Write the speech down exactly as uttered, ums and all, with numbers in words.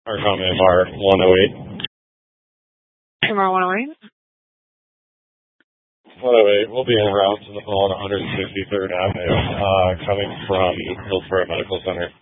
Or come M R one oh eight. M R one oh eight? one oh eight, we'll be en route to the on one hundred sixty-third Avenue, uh, coming from Hillsborough Medical Center.